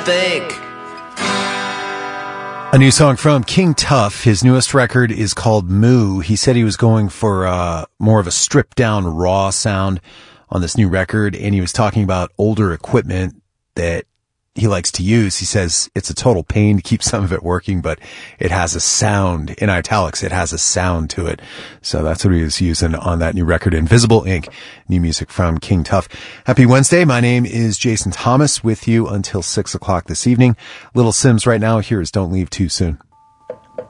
think. A new song from King Tuff. His newest record is called Moo. He said he was going for more of a stripped down, raw sound on this new record, and he was talking about older equipment that he likes to use. He says it's a total pain to keep some of it working, but it has a sound. In italics, it has a sound to it. So that's what he was using on that new record, Invisible Ink. New music from King Tuff. Happy Wednesday. My name is Jason Thomas, with you until 6 o'clock this evening. Little Sims right now. Here is Don't Leave Too Soon.